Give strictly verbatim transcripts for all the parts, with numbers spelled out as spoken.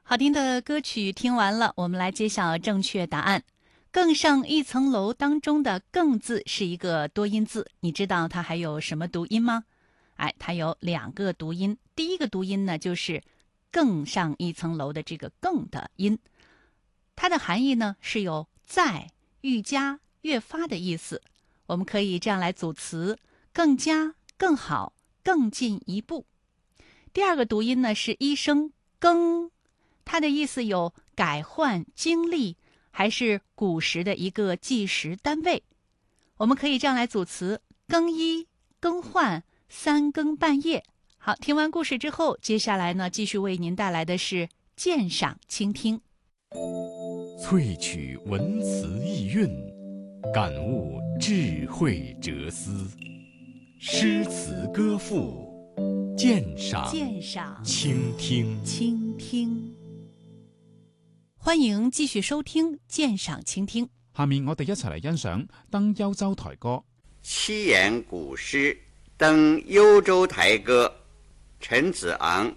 好听的歌曲听完了，我们来揭晓正确答案。更上一层楼当中的更字是一个多音字，你知道它还有什么读音吗？哎，它有两个读音。第一个读音呢，就是更上一层楼的这个更的音，它的含义呢是有再、愈加、越发的意思。我们可以这样来组词：更加、更好、更进一步。第二个读音呢是一声更，它的意思有改换、经历，还是古时的一个计时单位。我们可以这样来组词：更衣、更换、三更半夜。好，听完故事之后，接下来呢，继续为您带来的是鉴赏倾听。 萃取文词意蕴，感悟智慧哲思，诗词歌赋，鉴赏鉴赏倾听。 倾听。歡迎繼續收聽鑑賞傾聽。 下面我哋一齊嚟欣賞《登幽州台歌》。 七言古詩《登幽州台歌》，陈子昂。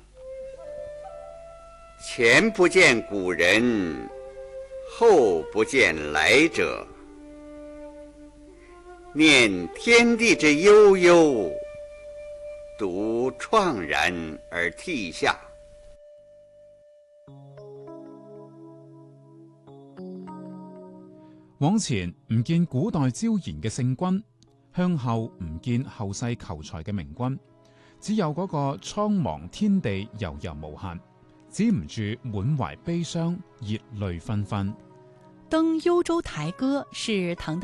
前不见古人，后不见来者。念天地之悠悠，独怆然而涕下。 往前唔見古代招賢嘅聖君，向後唔見後世求才嘅明君，只有嗰個蒼茫天地悠悠無限，止唔住滿懷悲傷，熱淚紛紛。 登幽州台歌是唐代